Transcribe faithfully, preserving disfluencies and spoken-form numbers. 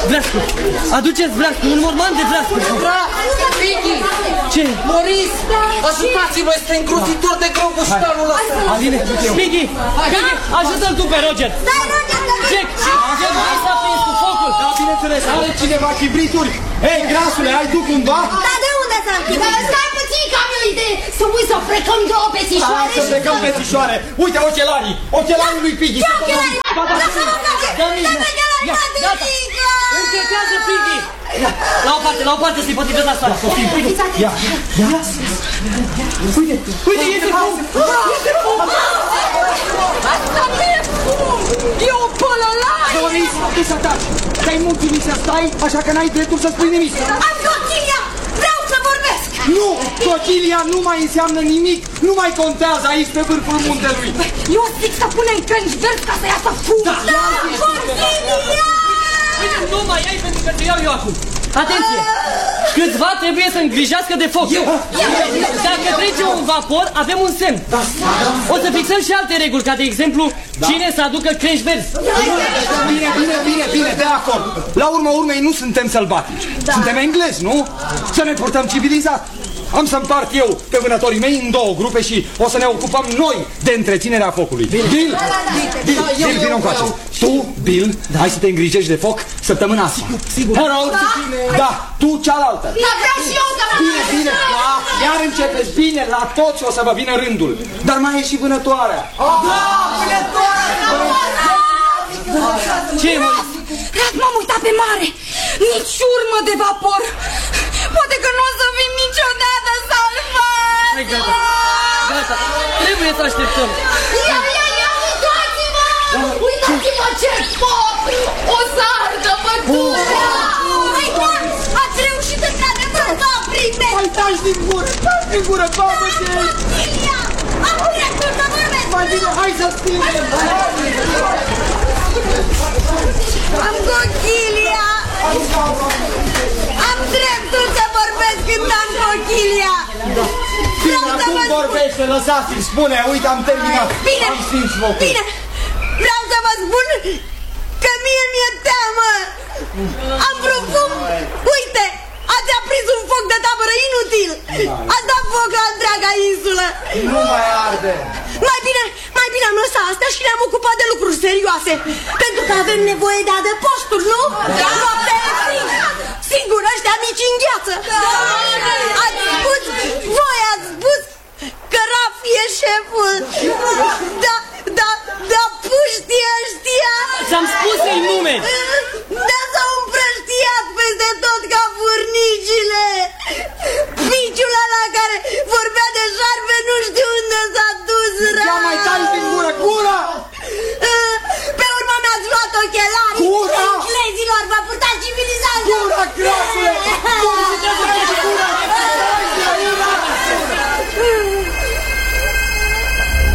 vrească. Aduceți vrească, un morman de vrească. Da, Piggy! Ce? Moris! Ajutați-mă, este îngrozitor de greu buștanul ăsta! Bine, Piggy, Piggy, ajută-l tu pe Roger. Stai, Roger, că... Jack, Jack, hai să aprins cu focul. Da, bineînțeles, are cineva chibrituri? Ei, grasule, ai tu cumva? Dar de unde să-mi chibrit? Stai puțin, că am eu idee. Să ui să plecăm două pețișoare. Hai să plecăm pețișoare. Uite, ochelarii, ochelarii lui Piggy. Ce ochelari? Lasă-mă, frate! Dă-mi ochelari, mă, Închetează, Piggy! La o parte, la o parte, să-i potrivesc la soare. Ia, ia. Uite, uite, este fum! Este fum! Asta nu e fum! E o pălălaie! Moris, tu să taci! Te-ai mulțumit să stai, așa că n-ai dreptul să spui nimic. Am Cochilia! Vreau să vorbesc! Nu! Cochilia nu mai înseamnă nimic! Nu mai contează aici pe vârful muntelui! Eu zic să punem crengi verzi ca să iasă fum! Da! Cochilia! Nu mai ai pentru că te iau eu acum. Atenție! Câțiva trebuie să îngrijească de foc. Dacă trece un vapor, avem un semn. O să fixăm și alte reguli, ca de exemplu, cine să aducă crengi verzi. Bine, bine, bine, bine, de acord. La urma urmei nu suntem sălbatici. Suntem englezi, nu? Să ne purtăm civilizat. Am să împart eu pe vânătorii mei în două grupe și o să ne ocupăm noi de întreținerea focului. Bill, Bill, Bill, vină încoace. Tu, Bill, hai să te îngrijești de foc săptămâna asta. Harold, da, tu cealaltă. Da, vreau și eu, dar... Bine, bine, da, iar începeți bine, la toți o să vă vină rândul. Dar mai e și vânătoarea. Da, vânătoarea! Ce e, Moris? M-am uitat pe mare. Nici urmă de vapor. Poate că nu o să fim niciodată salvați. Hai, gata, gata, trebuie să așteptăm. Ia, ia, ia, uitați-mă! Uitați-mă ce foc! O să ardă pădurea! Hai, da, ați reușit într-adevăr să aprinde! Mai taci din gură, taci din gură, babă-te! Cochilia! Am dreptul să vorbesc! Mai bine, hai să spune! Am Cochilia! Am dreptul să vorbesc când am Cochilia! Bine, acum vorbește, lăsați-l, spune, uite, am terminat. Bine, am stins focul. Bine, vreau să vă spun că mie mi-e teamă. Am vrut fum, uite, ați aprins un foc de tabără inutil. Ați dat foc la întreaga insulă. Nu mai arde. Mai bine, mai bine am lăsat astea și ne-am ocupat de lucruri serioase. Pentru că avem nevoie de adăposturi, nu? Da. Noaptea e frig. Sigur, ăștia mici în gheață. Ați spus, voi ați spus că Rafi e șeful. Da, da, da, puștii ăștia. Ți-am spus să-i nume. Da, s-au împrăștiat peste tot ca furnicile. Piciul ăla care vorbea de șarpe nu știu unde s-a dus. Ia mai taci din gură, gura! Pe urmă mi-ați luat ochelarii. Gura! Englezilor, vă purtați civilizat. Gura, grasule!